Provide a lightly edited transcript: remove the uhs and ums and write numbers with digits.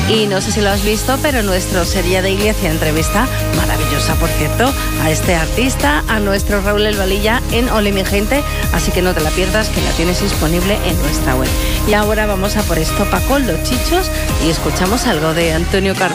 Y no sé si lo has visto, pero nuestro Sería de Iglesia entrevista, maravillosa por cierto, a este artista, a nuestro Raúl El Valilla en Ole mi gente, así que no te la pierdas, que la tienes disponible en nuestra web. Y ahora vamos a por esto, Paco, los chichos, y escuchamos algo de Antonio Carmona.